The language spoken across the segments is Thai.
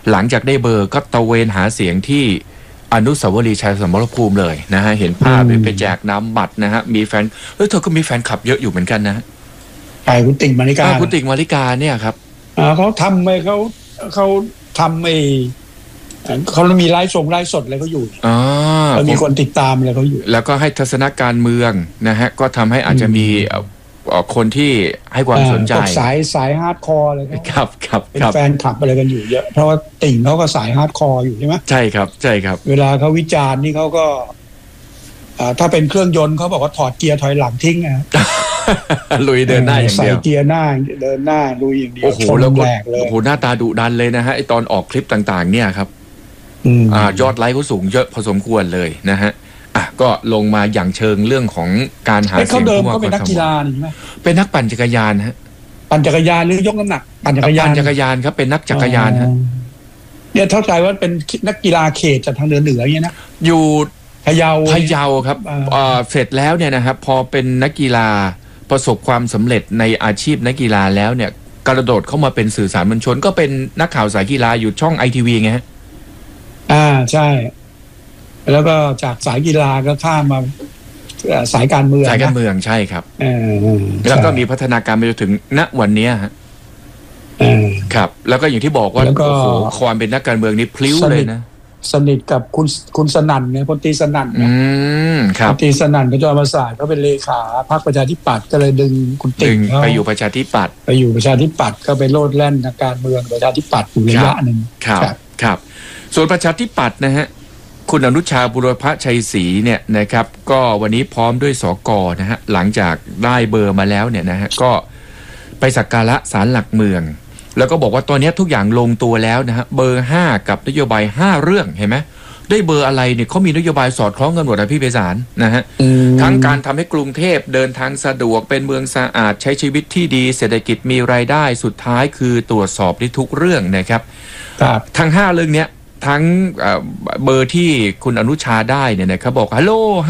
หลังจากได้เบอร์ก็ตะเวนหาเสียงที่อนุสาวรีย์ชัยสมรภูมิเลยนะฮะเห็นภาพไปแจกน้ำบัตรนะฮะมีแฟนเธอก็มีแฟนคลับเยอะอยู่เหมือนกันนะใช่คุณติ่งมาริกาคุณติ่งมาริกาเนี่ยครับเขาทำไปเขาทำเขามีไลฟ์สดอะไรเขาอยู่มีคนติดตามอะไรเขาอยู่แล้วก็ให้ทัศนการเมืองนะฮะก็ทำให้อาจจะมีคนที่ให้ความสนใจสายฮาร์ดคอร์เลยครับเป็นแฟนคลับอะไรกันอยู่เยอะเพราะว่าติ่งเขาก็สายฮาร์ดคอร์อยู่ใช่ไหมใช่ครับเวลาเขาวิจารณ์นี่เขาก็ถ้าเป็นเครื่องยนต์เขาบอกว่าถอดเกียร์ถอยหลังทิ้งนะลุยเดินหน้าอย่างเดียวใส่เกียร์หน้าเดินหน้าลุยอย่างเดียวโอ้โหแล้วแหลกเลยโอ้โหหน้าตาดุดันเลยนะฮะไอตอนออกคลิปต่างๆเนี่ยครับยอดไลค์เขาสูงเยอะพอสมควรเลยนะฮะก็ลงมาอย่างเชิงเรื่องของการหาเสียงเขาเดิมเขาเป็นนักกีฬาใช่ไหมเป็นนักปั่นจักรยานฮะปั่นจักรยานหรือยกน้ำหนักปั่นจักรยานครับเป็นนักจักรยานฮะเนี่ยเข้าใจว่าเป็นนักกีฬาเขตจากทางเหนืออย่างเงี้ยนะอยู่พะเยาครับเสร็จแล้วเนี่ยนะครับพอเป็นนักกีฬาประสบความสำเร็จในอาชีพนักกีฬาแล้วเนี่ยกระโดดเข้ามาเป็นสื่อสารมวลชนก็เป็นนักข่าวสายกีฬาอยู่ช่อง ITV ไงฮะใช่แล้วก็จากสายกีฬาก็ข้ามมาสายการเมืองใช่ครับแล้วก็มีพัฒนาการไปจนถึงณวันนี้ฮะครับแล้วก็อย่างที่บอกว่าโอ้โหความเป็นนักการเมืองนี่พลิ้วเลยนะสนิทกับคุณสนั่นไงพลตรีสนั่นครับพลตรีสนั่นก็จอมศาสตร์เขาเป็นเลขาพรรคประชาธิปัตย์ก็เลยดึงคุณติ่งไปอยู่ประชาธิปัตย์ก็ไปโลดแล่นทางการเมืองประชาธิปัตย์อยู่ระยะนึงครับส่วนประชาธิปัตย์นะฮะคุณอนุชาบุรพชัยศรีเนี่ยนะครับก็วันนี้พร้อมด้วยสก.นะฮะหลังจากได้เบอร์มาแล้วเนี่ยนะฮะก็ไปสักการะศาลหลักเมืองแล้วก็บอกว่าตอนนี้ทุกอย่างลงตัวแล้วนะฮะเบอร์5กับนโยบาย5เรื่องเห็นไหมได้เบอร์อะไรเนี่ยเขามีนโยบายสอดคล้องกันหมดนะพี่ไพศาลนะฮะทั้งการทำให้กรุงเทพเดินทางสะดวกเป็นเมืองสะอาดใช้ชีวิตที่ดีเศรษฐกิจมีรายได้สุดท้ายคือตรวจสอบได้ทุกเรื่องนะครับทั้ง5เรื่องเนี้ยทั้งเบอร์ที่คุณอนุชาได้เนี่ยนะครับบอกฮัลโหล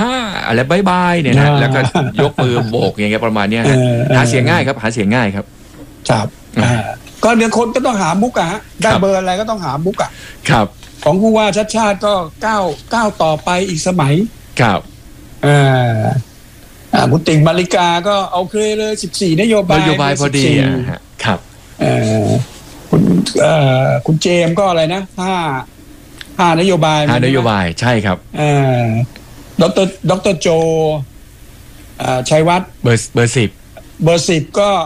5อะไรบายบายเนี่ยนะแล้วก็ยกมือโบกอย่างเงี้ยประมาณเนี้ยหาเสียงง่ายครับครับก็เดี๋ยวคนก็ต้องหามุกอะฮะได้เบอร์อะไรก็ต้องหามุกอะครับของผู้ว่าชัดชาติก็ก้าวต่อไปอีกสมัยครับคุณติ่งมาริกาก็เอาเคยเลย14นโยบายพอดีครับคุณเจมก็อะไรนะ5นโยบายใช่ครับดรโจชัยวัฒน์เบอร์ 10ก็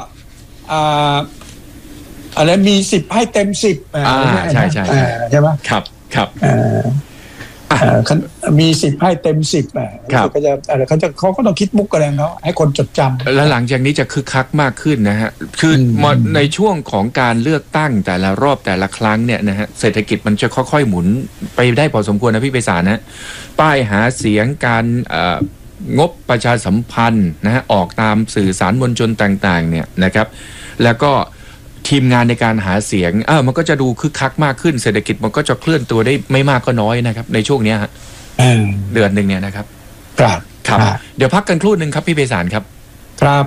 อะไรมี10ให้เต็ม10 ใช่ใช่ไหมครับมี10ให้เต็ม10ก็จะเขาก็ต้องคิดมุกกันเขาให้คนจดจำแล้วหลังจากนี้จะคึกคักมากขึ้นนะฮะคือในช่วงของการเลือกตั้งแต่ละรอบแต่ละครั้งเนี่ยนะฮะเศรษฐกิจมันจะค่อยๆหมุนไปได้พอสมควรนะพี่ไพศาลนะป้ายหาเสียงการงบประชาสัมพันธ์นะฮะออกตามสื่อสารมวลชนต่างๆเนี่ยนะครับแล้วก็ทีมงานในการหาเสียงมันก็จะดูคึกคักมากขึ้นเศรษฐกิจมันก็จะเคลื่อนตัวได้ไม่มากก็น้อยนะครับในช่วงนี้ฮะเดือนหนึ่งเนี่ยนะครับครับเดี๋ยวพักกันครู่นึงครับพี่ไพศาลครับครับ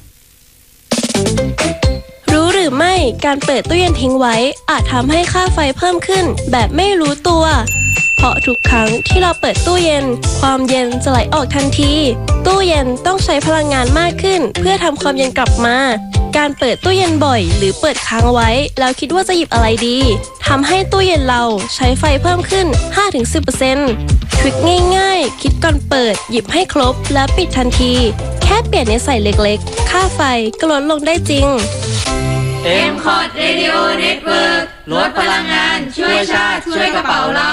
รู้หรือไม่การเปิดตู้เย็นทิ้งไว้อาจทำให้ค่าไฟเพิ่มขึ้นแบบไม่รู้ตัวเพราะทุกครั้งที่เราเปิดตู้เย็นความเย็นจะไหลออกทันทีตู้เย็นต้องใช้พลังงานมากขึ้นเพื่อทำความเย็นกลับมาการเปิดตู้เย็นบ่อยหรือเปิดค้างไว้แล้วคิดว่าจะหยิบอะไรดีทำให้ตู้เย็นเราใช้ไฟเพิ่มขึ้น 5-10% ทริคง่ายๆคิดก่อนเปิดหยิบให้ครบแล้วปิดทันทีแค่เปลี่ยนนิสัยเล็กๆค่าไฟก็ลดลงได้จริง MCOT Radio Network ลดพลังงานช่วยชาติช่วยกระเป๋าเรา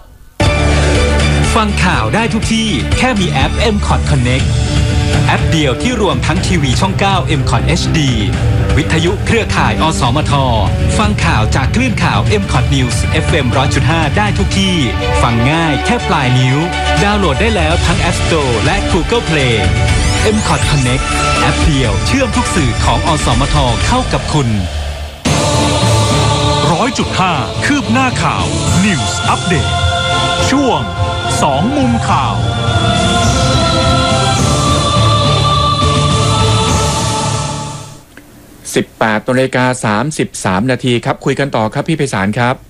ฟังข่าวได้ทุกที่แค่มีแอป MCOT Connect แอปเดียวที่รวมทั้งทีวีช่อง 9 MCOT HD วิทยุเครือข่ายอสมทฟังข่าวจากคลื่นข่าว MCOT News FM 100.5 ได้ทุกที่ฟังง่ายแค่ปลายนิ้วดาวน์โหลดได้แล้วทั้ง App Store และ Google Play MCOT Connect แอปเดียวเชื่อมทุกสื่อของอสมทเข้ากับคุณ 100.5 คืบหน้าข่าว News Update ช่วง2มุมข่าว 18:33 น.ครับคุยกันต่อครับพี่ไพศาลครับ